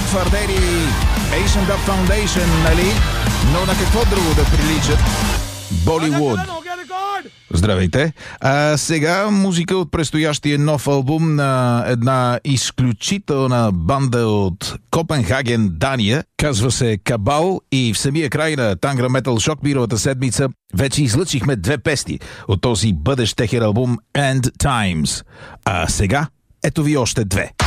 твърдели Asian Dub Foundation, нали? Но на какво друго да приличат? Боливуд. Здравейте! Сега музика от предстоящия нов албум на една изключителна банда от Копенхаген, Дания. Казва се Кабал и в самия край на Тангра Метал Шок миналата седмица вече излъчихме 2 песни от този бъдещ техен албум End Times. А сега ето ви още 2.